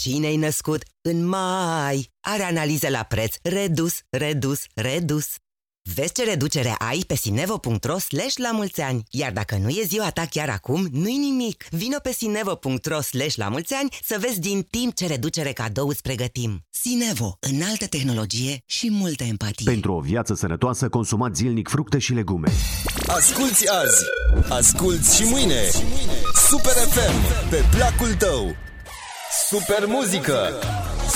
Cine-i născut în mai are analize la preț redus. Vezi ce reducere ai pe sinevo.ro/la-mulți-ani. Iar dacă nu e ziua ta chiar acum, nu-i nimic. Vino pe sinevo.ro/la-mulți-ani să vezi din timp ce reducere cadou îți pregătim. Sinevo, înaltă tehnologie și multă empatie. Pentru o viață sănătoasă, consumați zilnic fructe și legume. Asculți azi, asculți și mâine. Super FM, pe placul tău. Super muzică,